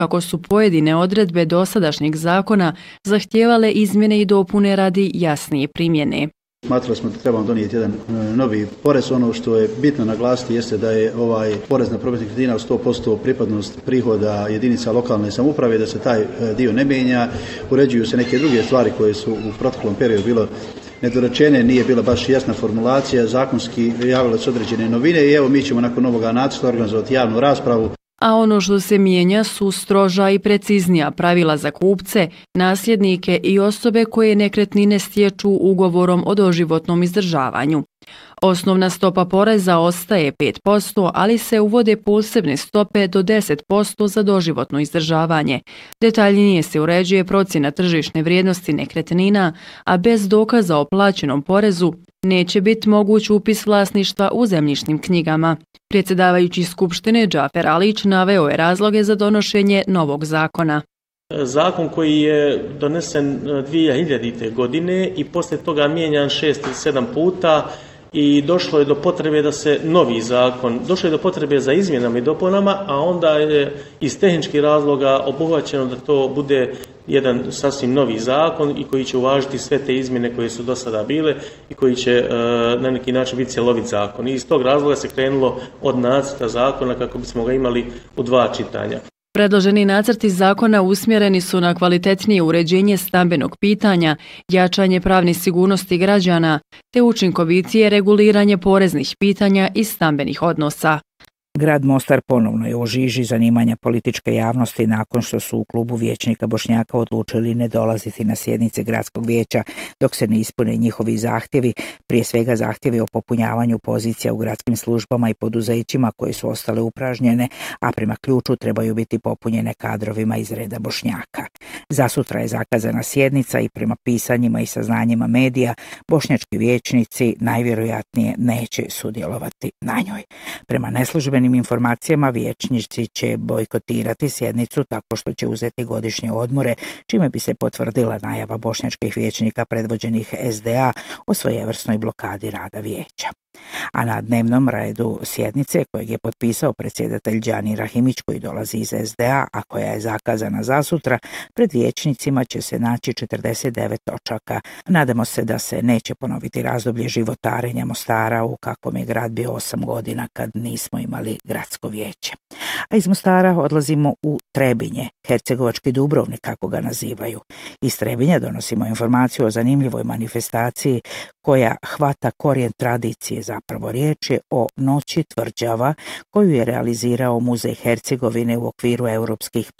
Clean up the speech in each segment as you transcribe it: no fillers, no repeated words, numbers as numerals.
kako su pojedine odredbe dosadašnjeg zakona zahtijevale izmjene i dopune radi jasnije primjene. Smatrali smo da trebamo donijeti jedan novi porez. Ono što je bitno naglasiti jeste da je ovaj porez na promet nekretnina u 100% pripadnost prihoda jedinica lokalne samouprave, da se taj dio ne mijenja. Uređuju se neke druge stvari koje su u proteklom periodu bilo nedorečene, nije bila baš jasna formulacija, zakonski javile su određene novine i evo mi ćemo nakon ovoga nacrta organizovati javnu raspravu. A ono što se mijenja su stroža i preciznija pravila za kupce, nasljednike i osobe koje nekretnine stječu ugovorom o doživotnom izdržavanju. Osnovna stopa poreza ostaje 5%, ali se uvode posebne stope do 10% za doživotno izdržavanje. Detaljnije se uređuje procjena tržišne vrijednosti nekretnina, a bez dokaza o plaćenom porezu neće biti moguć upis vlasništva u zemljišnim knjigama. Predsjedavajući Skupštine Džafer Alić naveo je razloge za donošenje novog zakona. Zakon koji je donesen 2000. godine i poslije toga mijenjan 6 ili 7 puta i došlo je do potrebe da se novi zakon, došlo je do potrebe za izmjenama i dopunama, a onda je iz tehničkih razloga obuhvaćeno da to bude jedan sasvim novi zakon i koji će uvažiti sve te izmjene koje su do sada bile i koji će na neki način biti cjelovit zakon. I iz tog razloga se krenulo od nacrta zakona kako bismo ga imali u 2 čitanja. Predloženi nacrti zakona usmjereni su na kvalitetnije uređenje stambenog pitanja, jačanje pravne sigurnosti građana te učinkovitije reguliranje poreznih pitanja i stambenih odnosa. Grad Mostar ponovno je u žiži zanimanja političke javnosti nakon što su u klubu vijećnika Bošnjaka odlučili ne dolaziti na sjednice gradskog vijeća dok se ne ispune njihovi zahtjevi, prije svega zahtjevi o popunjavanju pozicija u gradskim službama i poduzećima koje su ostale upražnjene, a prema ključu trebaju biti popunjene kadrovima iz reda Bošnjaka. Zasutra je zakazana sjednica i prema pisanjima i saznanjima medija bošnjački vijećnici najvjerojatnije neće sudjelovati na njoj. Prema neslužbenim informacijama vijećnici će bojkotirati sjednicu tako što će uzeti godišnje odmore, čime bi se potvrdila najava bošnjačkih vijećnika predvođenih SDA o svojevrsnoj blokadi rada vijeća. A na dnevnom redu sjednice, kojeg je potpisao predsjedatelj Džani Rahimić koji dolazi iz SDA, a koja je zakazana za sutra, pred vijećnicima će se naći 49 točaka. Nadamo se da se neće ponoviti razdoblje životarenja Mostara u kakvom je grad bio 8 godina kad nismo imali gradsko vijeće. A iz Mostara odlazimo u Trebinje, hercegovački Dubrovnik kako ga nazivaju. Iz Trebinja donosimo informaciju o zanimljivoj manifestaciji koja hvata korijen tradicije. Zapravo riječ je o Noći tvrđava koju je realizirao Muzej Hercegovine u okviru europskih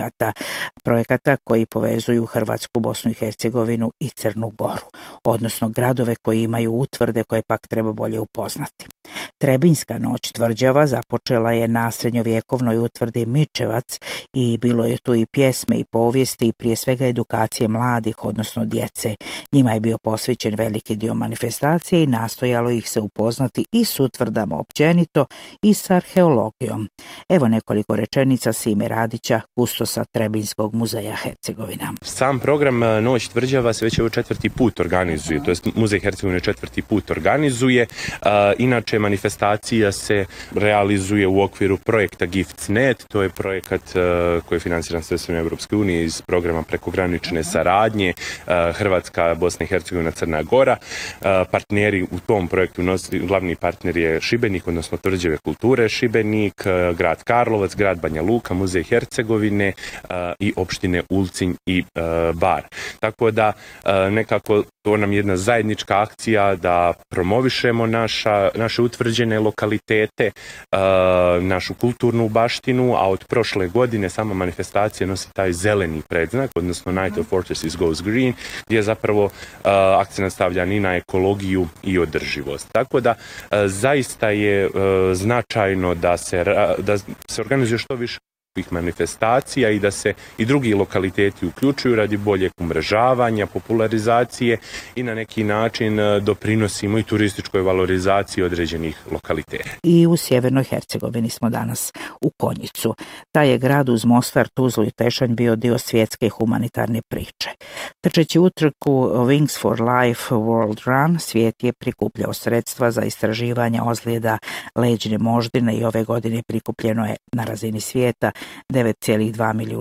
projekata koji povezuju Hrvatsku, Bosnu i Hercegovinu i Crnu Goru, odnosno gradove koji imaju utvrde koje pak treba bolje upoznati. Trebinjska noć tvrđava započela je na srednjovjekovnoj utvrdi Mičevac i bilo je tu i pjesme i povijesti i prije svega edukacije mladih, odnosno djece. Njima je bio posvećen veliki dio manifestacije i nastojalo ih se upoznati i s utvrdama općenito i s arheologijom. Evo nekoliko rečenica Sime Radića, kustosa Trebinjskog muzeja Hercegovina. Sam program Noć tvrđava se već 4. put organizuje, to jest Muzej Hercegovine 4. put organizuje. Inače manifestacija se realizuje u okviru projekta Gifts.net, to je projekat koji je financiran sredstvima Europske unije iz programa prekogranične saradnje Hrvatska, Bosna i Hercegovina, Crna Gora. Partneri u tom projektu, glavni partner je Šibenik, odnosno Tvrđave kulture Šibenik, grad Karlovac, grad Banja Luka, Muzej Hercegovine i opštine Ulcinj i Bar. Tako da nekako to nam je jedna zajednička akcija da promovišemo naše utvrđene lokalitete, našu kulturnu baštinu, a od prošle godine sama manifestacija nosi taj zeleni predznak, odnosno Night of Fortresses Goes Green, gdje zapravo akcent stavlja i na ekologiju i održivost. Tako da zaista je značajno da se organizuje što više manifestacija i da se i drugi lokaliteti uključuju radi boljeg umrežavanja, popularizacije i na neki način doprinosimo i turističkoj valorizaciji određenih lokaliteta. I u Sjevernoj Hercegovini smo danas u Konjicu. Taj je grad uz Mostar, Tuzlu i Tešanj bio dio svjetske humanitarne priče. Trčeći utrku Wings for Life World Run, svijet je prikupljao sredstva za istraživanje ozljeda leđne moždine i ove godine prikupljeno je na razini svijeta 9,2 milijuna